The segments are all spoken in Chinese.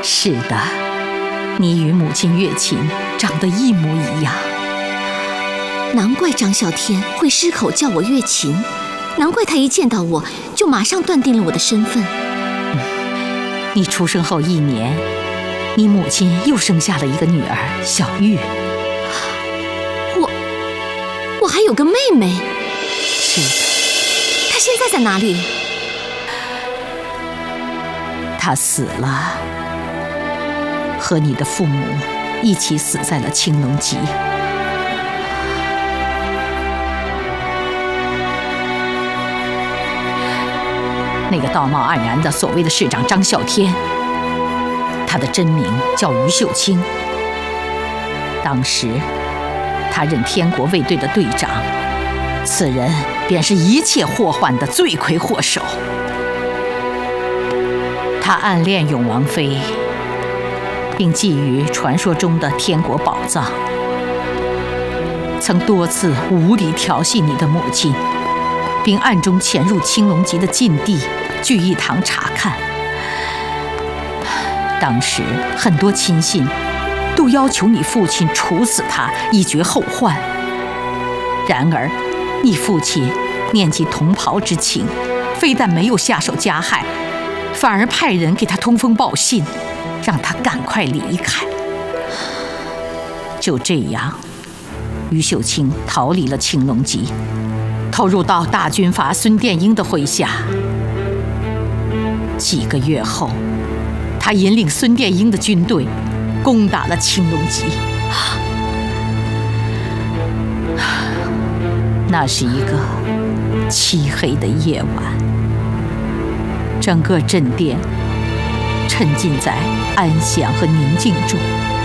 是的，你与母亲月琴长得一模一样。 难怪张啸天会失口叫我月琴，难怪他一见到我就马上断定了我的身份。 你出生后1年，你母亲又生下了一个女儿小玉。 我还有个妹妹。 是的。 她现在在哪里？ 她死了，和你的父母一起死在了青龙集。那个道貌岸然的所谓的市长张啸天，他的真名叫于秀清。当时他任天国卫队的队长，此人便是一切祸患的罪魁祸首。他暗恋永王妃，并觊觎传说中的天国宝藏，曾多次无理调戏你的母亲，并暗中潜入青龙集的禁地聚义堂查看。当时很多亲信都要求你父亲处死他，以绝后患。然而你父亲念及同袍之情，非但没有下手加害，反而派人给他通风报信，让他赶快离开。就这样，于秀清逃离了青龙集，投入到大军阀孙殿英的麾下。几个月后，他引领孙殿英的军队攻打了青龙集。那是一个漆黑的夜晚，整个镇殿沉浸在安详和宁静中。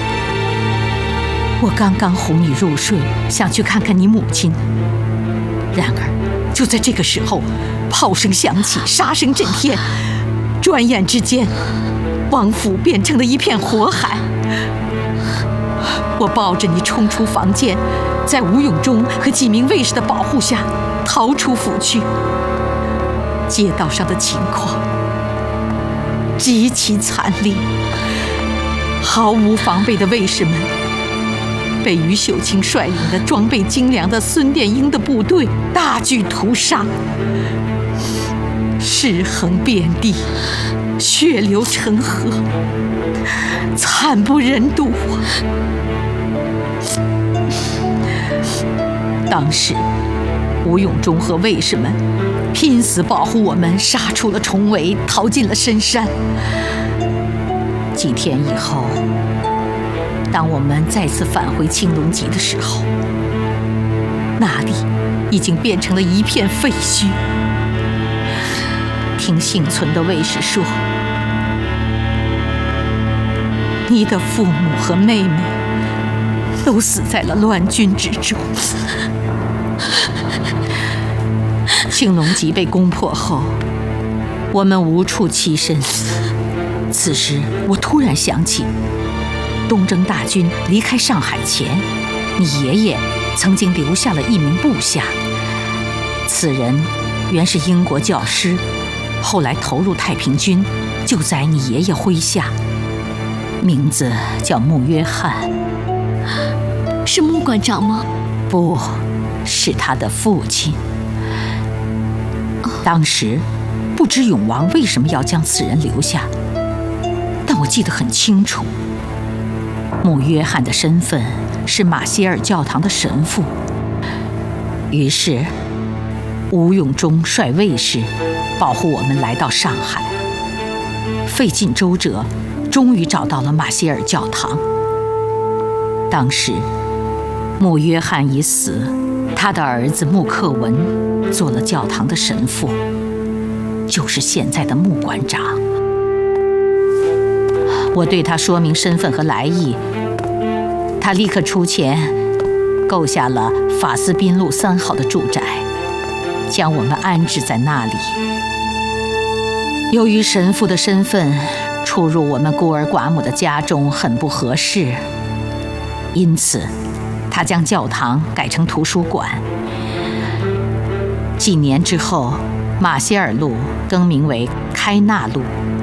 我刚刚哄你入睡，想去看看你母亲，然而就在这个时候，炮声响起，杀声震天，转眼之间，王府变成了一片火海。我抱着你冲出房间，在吴永忠和几名卫士的保护下逃出府去。街道上的情况极其惨烈，毫无防备的卫士们被于秀清率领的装备精良的孙殿英的部队大举屠杀，尸横遍地，血流成河，惨不忍睹啊！当时吴永忠和卫士们拼死保护我们，杀出了重围，逃进了深山。几天以后，当我们再次返回青龙集的时候，那里已经变成了一片废墟。听幸存的卫士说，你的父母和妹妹都死在了乱军之中。青龙集被攻破后，我们无处栖身。此时我突然想起，东征大军离开上海前，你爷爷曾经留下了一名部下，此人原是英国教师，后来投入太平军，就在你爷爷麾下，名字叫穆约翰。 是穆馆长吗？ 不，是他的父亲。当时不知永王为什么要将此人留下，但我记得很清楚，穆约翰的身份是马歇尔教堂的神父。于是吴永忠率卫士保护我们来到上海，费尽周折，终于找到了马歇尔教堂。当时穆约翰已死，他的儿子穆克文做了教堂的神父，就是现在的穆馆长。我对他说明身份和来意，他立刻出钱购下了法斯宾路3号的住宅，将我们安置在那里。由于神父的身份出入我们孤儿寡母的家中很不合适，因此他将教堂改成图书馆。几年之后，马歇尔路更名为开纳路，